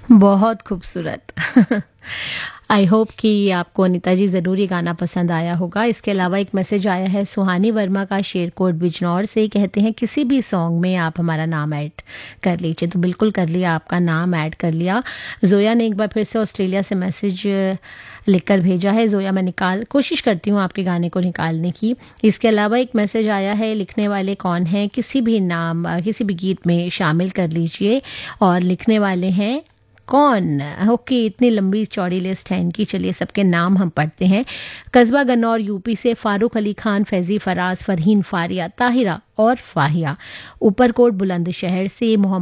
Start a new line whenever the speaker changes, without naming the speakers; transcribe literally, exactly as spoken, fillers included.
बहुत खूबसूरत। I hope कि आपको अनीता जी ज़रूर ये गाना पसंद आया होगा। इसके अलावा एक मैसेज आया है सुहानी वर्मा का शेरकोट बिजनौर से, कहते हैं किसी भी सॉन्ग में आप हमारा नाम ऐड कर लीजिए। तो बिल्कुल कर लिया, आपका नाम ऐड कर लिया। ज़ोया ने एक बार फिर से ऑस्ट्रेलिया से मैसेज लिखकर भेजा है। ज़ोया, मैं निकाल कोशिश करती हूँ आपके गाने को निकालने की। इसके अलावा एक मैसेज आया है, लिखने वाले कौन हैं, किसी भी नाम किसी भी गीत में शामिल कर लीजिए। और लिखने वाले हैं कौन? ओके, इतनी लंबी चौड़ी लिस्ट है इनकी। चलिए सबके नाम हम पढ़ते हैं। कस्बा गन्नौर यूपी से फारूक अली खान, फैजी फराज, फरहीन फारिया, ताहिरा और फाहिया। ऊपरकोट बुलंदशहर से मोहम्मद